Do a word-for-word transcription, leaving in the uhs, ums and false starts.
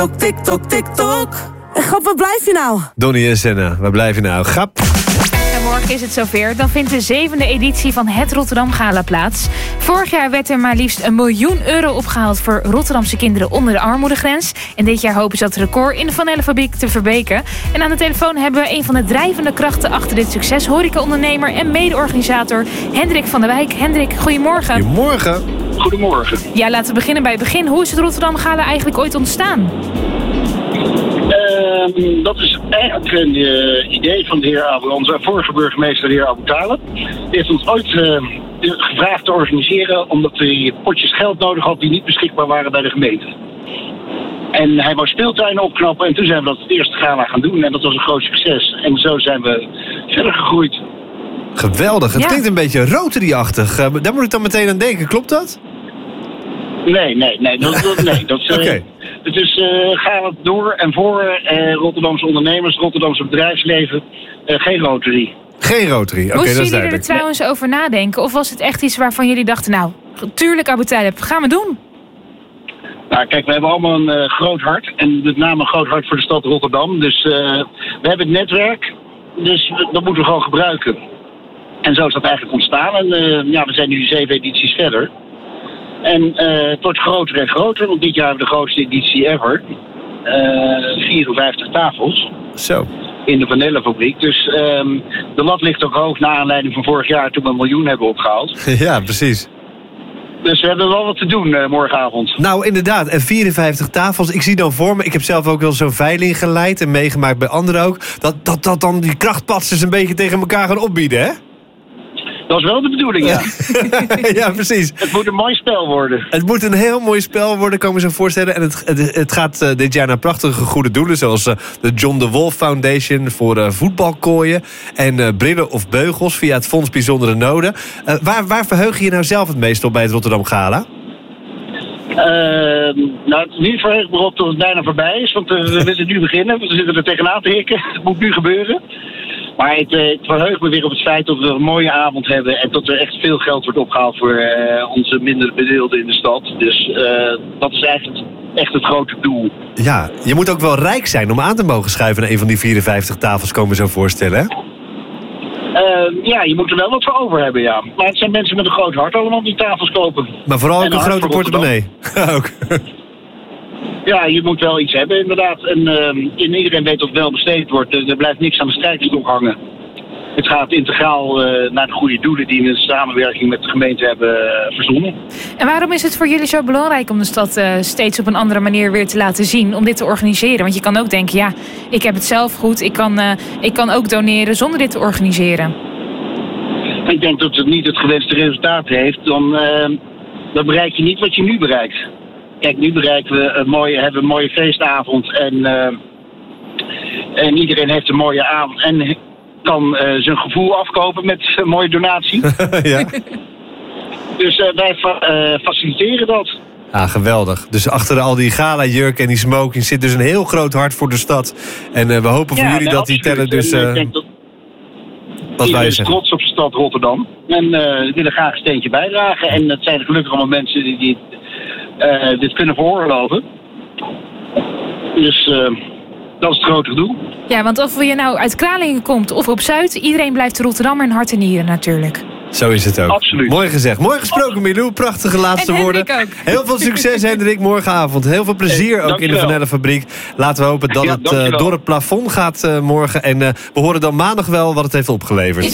TikTok, TikTok, TikTok. En Gap, waar blijf je nou? Donnie en Senna, waar blijf je nou? Gap. En morgen is het zover. Dan vindt de zevende editie van het Rotterdam Gala plaats. Vorig jaar werd er maar liefst een miljoen euro opgehaald voor Rotterdamse kinderen onder de armoedegrens. En dit jaar hopen ze dat record in de Van Elle-fabriek te verbeken. En aan de telefoon hebben we een van de drijvende krachten achter dit succes. Horecaondernemer en mede-organisator Hendrik van der Wijk. Hendrik, goedemorgen. Goedemorgen. Goedemorgen. Ja, laten we beginnen bij het begin. Hoe is het Rotterdam Gala eigenlijk ooit ontstaan? Uh, dat is eigenlijk een uh, idee van de heer Abu, onze vorige burgemeester, de heer Abu Talib. Die heeft ons ooit uh, gevraagd te organiseren omdat hij potjes geld nodig had die niet beschikbaar waren bij de gemeente. En hij wou speeltuinen opknappen en toen zijn we dat het eerste gala gaan doen en dat was een groot succes. En zo zijn we verder gegroeid. Geweldig, het Ja. klinkt een beetje Rotary-achtig. Uh, daar moet ik dan meteen aan denken, klopt dat? Nee, nee, nee. Dat, dat, nee, dat, uh, Oké. Het is uh, gaan het door en voor uh, Rotterdamse ondernemers, Rotterdamse bedrijfsleven, uh, geen Rotary. Geen Rotary, oké, Moesten dat is jullie er duidelijk. trouwens over nadenken? Of was het echt iets waarvan jullie dachten, nou, tuurlijk Abu Talib, gaan we doen? Nou, kijk, we hebben allemaal een uh, groot hart. En met name een groot hart voor de stad Rotterdam. Dus uh, we hebben het netwerk. Dus we- dat moeten we gewoon gebruiken. En zo is dat eigenlijk ontstaan. En uh, ja, we zijn nu zeven edities verder. En uh, het wordt groter en groter. Want dit jaar hebben we de grootste editie ever. Uh, vierenvijftig tafels Zo. in de Van Elle-fabriek. Dus um, de lat ligt ook hoog naar aanleiding van vorig jaar toen we een miljoen hebben opgehaald. Ja, precies. Dus we hebben wel wat te doen uh, morgenavond. Nou, inderdaad. En vierenvijftig tafels. Ik zie dan voor me, ik heb zelf ook wel zo'n veiling geleid en meegemaakt bij anderen ook. Dat, dat, dat dan die krachtpatsers een beetje tegen elkaar gaan opbieden, hè? Dat is wel de bedoeling, ja. Ja, precies. Het moet een mooi spel worden. Het moet een heel mooi spel worden, kan ik me zo voorstellen. En het, het, het gaat uh, dit jaar naar prachtige goede doelen. Zoals uh, de John de Wolf Foundation voor uh, voetbalkooien. En uh, brillen of beugels via het Fonds Bijzondere Noden. Uh, waar, waar verheug je je nou zelf het meest op bij het Rotterdam Gala? Uh, nou, het is niet verheugd me op dat het bijna voorbij is. Want uh, we willen nu beginnen. We zitten er tegenaan te hikken. Het moet nu gebeuren. Maar het, uh, het verheugt me weer op het feit dat we een mooie avond hebben. En dat er echt veel geld wordt opgehaald voor uh, onze minder bedeelden in de stad. Dus uh, dat is eigenlijk echt het grote doel. Ja, je moet ook wel rijk zijn om aan te mogen schuiven naar een van die vierenvijftig tafels, kan ik me zo voorstellen, hè? Uh, ja, je moet er wel wat voor over hebben, ja. Maar het zijn mensen met een groot hart allemaal die tafels kopen. Maar vooral ook En een hart grote voor Rotterdam. portemonnee. Ook. Ja, je moet wel iets hebben inderdaad. En uh, iedereen weet dat het wel besteed wordt. Er, er blijft niks aan de strijkstok hangen. Het gaat integraal uh, naar de goede doelen die we in samenwerking met de gemeente hebben uh, verzonnen. En waarom is het voor jullie zo belangrijk om de stad uh, steeds op een andere manier weer te laten zien, om dit te organiseren? Want je kan ook denken, ja, ik heb het zelf goed, ik kan, uh, ik kan ook doneren zonder dit te organiseren. Ik denk dat het niet het gewenste resultaat heeft, dan, uh, dan bereik je niet wat je nu bereikt. Kijk, nu bereiken we een mooie, hebben we een mooie feestavond en, uh, en iedereen heeft een mooie avond en kan uh, zijn gevoel afkopen met een mooie donatie. Ja. Dus uh, wij fa- uh, faciliteren dat. Ah, geweldig. Dus achter al die gala-jurk en die smoking zit dus een heel groot hart voor de stad. En uh, we hopen voor Ja, jullie nee, dat die absoluut. tellen dus... En, uh, Uh, ik denk dat wat wij iedereen is zeggen. trots op de stad Rotterdam. En uh, willen graag een steentje bijdragen. En het zijn gelukkig allemaal mensen die, die uh, dit kunnen veroorloven. Dus uh, dat is het grote doel. Ja, want of je nou uit Kralingen komt of op Zuid, iedereen blijft Rotterdammer in hart en nieren natuurlijk. Zo is het ook. Absoluut. Mooi gezegd. Mooi gesproken, Milou. Prachtige laatste En woorden. Hendrik ook. Heel veel succes, Hendrik, morgenavond. Heel veel plezier Hey, ook in de dankjewel. Van Elle-fabriek. Laten we hopen dat Ja, het uh, dankjewel. door het plafond gaat uh, morgen. En uh, we horen dan maandag wel wat het heeft opgeleverd.